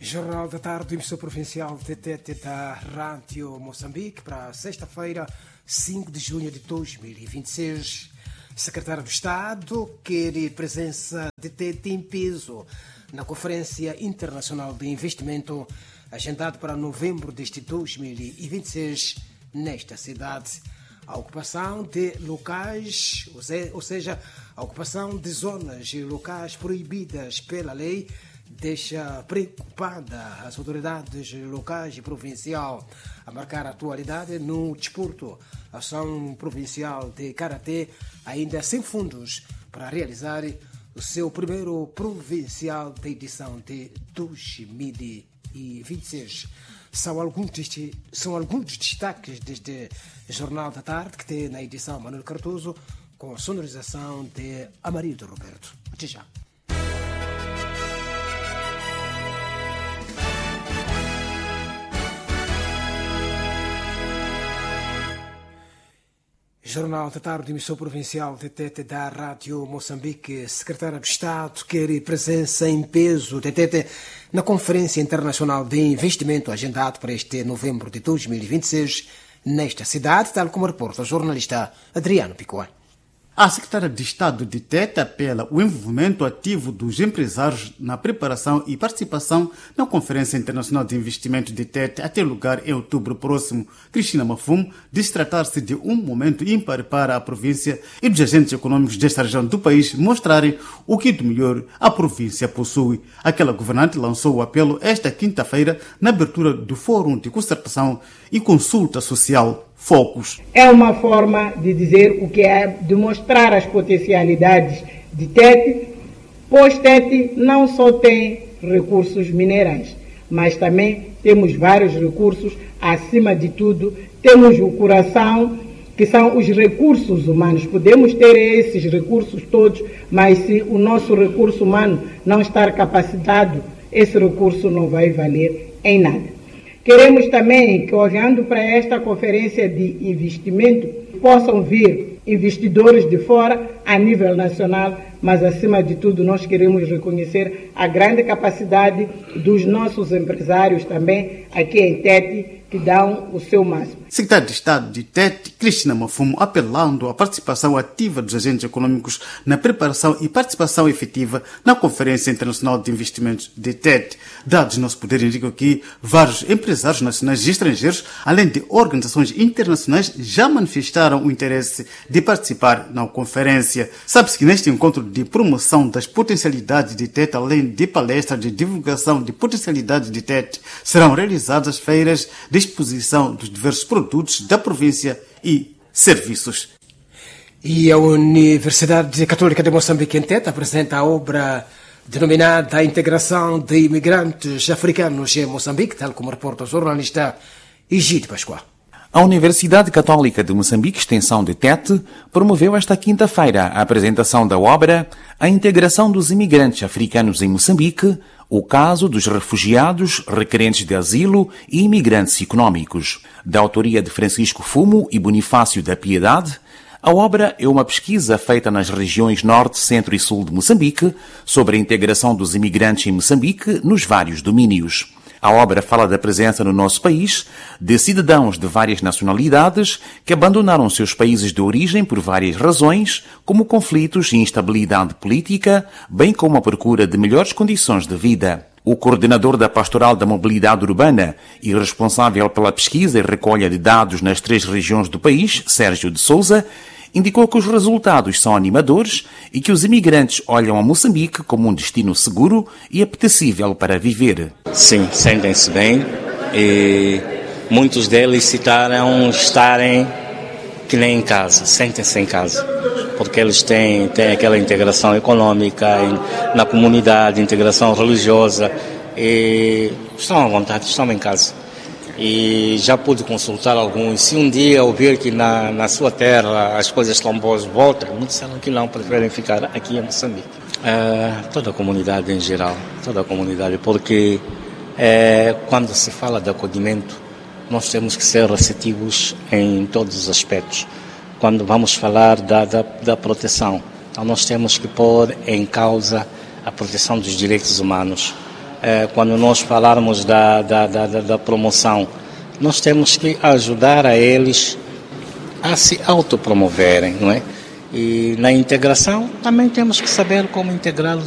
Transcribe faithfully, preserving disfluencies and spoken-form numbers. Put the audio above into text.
Jornal da Tarde, emissão provincial T T T da Rádio Moçambique, para sexta-feira, cinco de junho de dois mil e vinte e seis. Secretário de Estado quer presença de T T em peso na Conferência Internacional de Investimento, agendado para novembro deste dois mil e vinte e seis, nesta cidade. A ocupação de locais, ou seja, a ocupação de zonas e locais proibidas pela lei, deixa preocupada as autoridades locais e provincial. A marcar a atualidade no desporto, a Ação Provincial de Karatê ainda sem fundos para realizar o seu primeiro provincial da edição de dois mil e vinte e seis. São alguns, deste, são alguns dos destaques deste Jornal da Tarde, que tem na edição Manuel Cardoso, com a sonorização de Amarildo Roberto. Até já. Jornal da Tarde, emissão provincial T T T da Rádio Moçambique. Secretário de Estado quer presença em peso T T T na Conferência Internacional de Investimento, agendado para este novembro de dois mil e vinte e seis, nesta cidade, tal como reporta o jornalista Adriano Picoé. A secretária de Estado de Tete apela o envolvimento ativo dos empresários na preparação e participação na Conferência Internacional de Investimento de Tete, a ter lugar em outubro próximo. Cristina Mafum diz tratar-se de um momento ímpar para a província e dos agentes econômicos desta região do país mostrarem o que de melhor a província possui. Aquela governante lançou o apelo esta quinta-feira na abertura do Fórum de Concertação e Consulta Social Focus. É uma forma de dizer o que é, de mostrar as potencialidades de Tete, pois Tete não só tem recursos minerais, mas também temos vários recursos, acima de tudo, temos o coração, que são os recursos humanos. Podemos ter esses recursos todos, mas se o nosso recurso humano não estar capacitado, esse recurso não vai valer em nada. Queremos também que, olhando para esta conferência de investimento, possam vir investidores de fora a nível nacional, mas, acima de tudo, nós queremos reconhecer a grande capacidade dos nossos empresários também aqui em Tete, que dão o seu máximo. Secretário de Estado de Tete, Cristina Mafumo, apelando à participação ativa dos agentes econômicos na preparação e participação efetiva na Conferência Internacional de Investimentos de Tete. Dados nosso poder indicam que vários empresários nacionais e estrangeiros, além de organizações internacionais, já manifestaram o interesse de participar na conferência. Sabe-se que neste encontro de promoção das potencialidades de Tete, além de palestras de divulgação de potencialidades de Tete, serão realizadas feiras de exposição dos diversos produtos da província e serviços. E a Universidade Católica de Moçambique em Tete apresenta a obra denominada Integração de Imigrantes Africanos em Moçambique, tal como reporta o jornalista Egídio Pascoal. A Universidade Católica de Moçambique, extensão de Tete, promoveu esta quinta-feira a apresentação da obra A Integração dos Imigrantes Africanos em Moçambique, o caso dos refugiados, requerentes de asilo e imigrantes econômicos. Da autoria de Francisco Fumo e Bonifácio da Piedade, a obra é uma pesquisa feita nas regiões Norte, Centro e Sul de Moçambique sobre a integração dos imigrantes em Moçambique nos vários domínios. A obra fala da presença no nosso país de cidadãos de várias nacionalidades que abandonaram seus países de origem por várias razões, como conflitos e instabilidade política, bem como a procura de melhores condições de vida. O coordenador da Pastoral da Mobilidade Urbana e responsável pela pesquisa e recolha de dados nas três regiões do país, Sérgio de Souza, indicou que os resultados são animadores e que os imigrantes olham a Moçambique como um destino seguro e apetecível para viver. Sim, sentem-se bem e muitos deles citaram estarem que nem em casa, sentem-se em casa, porque eles têm, têm aquela integração econômica na comunidade, integração religiosa e estão à vontade, estão em casa. E já pude consultar alguns. Se um dia ouvir que na, na sua terra as coisas estão boas, voltam. Muitos disseram que não, preferem ficar aqui em Moçambique. É, toda a comunidade em geral, toda a comunidade, porque é, quando se fala de acolhimento, nós temos que ser receptivos em todos os aspectos. Quando vamos falar da, da, da proteção, então nós temos que pôr em causa a proteção dos direitos humanos. eh, quando nós falarmos da, da, da, da promoção, nós temos que ajudar a eles a se autopromoverem, não é? E na integração também temos que saber como integrá-los